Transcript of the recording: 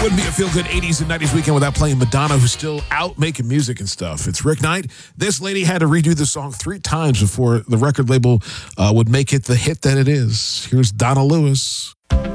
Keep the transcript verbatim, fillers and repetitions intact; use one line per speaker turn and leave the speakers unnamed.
Wouldn't be a feel-good eighties and nineties weekend without playing Madonna, who's still out making music and stuff. It's Rick Knight. This lady had to redo the song three times before the record label uh, would make it the hit that it is. Here's Donna Lewis.